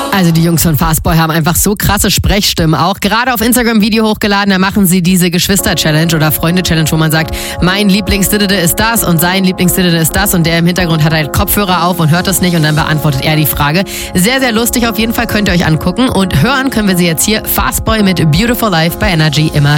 Also die Jungs von Fastboy haben einfach so krasse Sprechstimmen. Auch gerade auf Instagram Video hochgeladen, da machen sie diese Geschwister-Challenge oder Freunde-Challenge, wo man sagt, mein Lieblingsdiddede ist das und sein Lieblingsdiddede ist das und der im Hintergrund hat halt Kopfhörer auf und hört das nicht und dann beantwortet er die Frage. Sehr, sehr lustig auf jeden Fall, könnt ihr euch angucken und hören können wir sie jetzt hier. Fastboy mit Beautiful Life bei Energy immer